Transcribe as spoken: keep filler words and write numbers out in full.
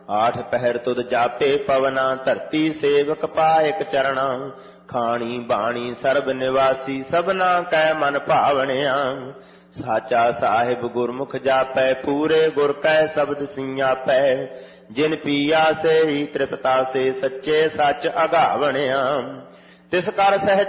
आठ पहर तुद जापे पवना धरती सेवक पायक चरणा खाणी बाणी सर्ब निवासी सबना कै मन भावनिया साचा साहिब गुरमुख जापै पूरे गुर कै शब्द सियापै जिन पिया से ही तृप्ता से सच्चे सच अगावनिया तिस कर सहज